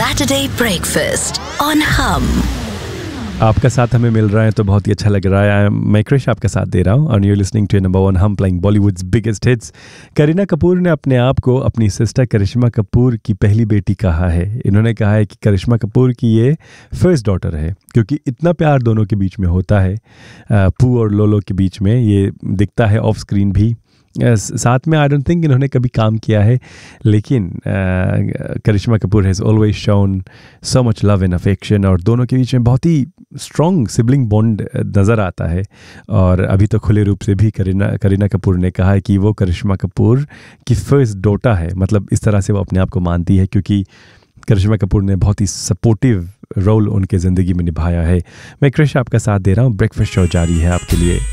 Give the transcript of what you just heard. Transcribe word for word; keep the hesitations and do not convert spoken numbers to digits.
Saturday Breakfast on Hum. आपका साथ हमें मिल रहा है तो बहुत ही अच्छा लग रहा है। मैं क्रिश आपका साथ दे रहा हूँ और you listening to number one हम playing Bollywoods biggest hits. Kareena Kapoor ने अपने आप को अपनी सिस्टर करिश्मा कपूर की पहली बेटी कहा है। इन्होंने कहा है कि करिश्मा कपूर की ये फर्स्ट डॉटर है, क्योंकि इतना प्यार दोनों के बीच में होता है। पू और लोलो के बीच में ये दिखता है ऑफ स्क्रीन भी। साथ में आई डोंट थिंक इन्होंने कभी काम किया है, लेकिन करिश्मा Kapoor has always shown so much love and affection और दोनों के बीच में बहुत ही स्ट्रॉन्ग सिबलिंग बॉन्ड नज़र आता है। और अभी तो खुले रूप से भी करीना करीना कपूर ने कहा है कि वो करिश्मा कपूर की फर्स्ट डॉटर है। मतलब इस तरह से वो अपने आप को मानती है, क्योंकि करिश्मा कपूर ने बहुत ही सपोर्टिव रोल उनके ज़िंदगी में निभाया है। मैं क्रिश आपका साथ दे रहा हूँ। ब्रेकफास्ट शो जारी है आपके लिए।